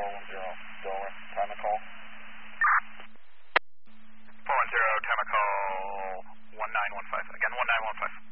Delaware, time to call. 410, time to call 1915. Again, 1915.